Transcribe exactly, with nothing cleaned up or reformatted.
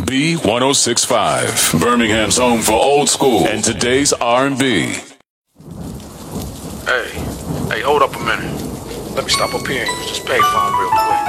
B one oh six point five, Birmingham's home for old school and today's R and B. Hey, hey, hold up a minute. Let me stop up here and use this payphone real quick.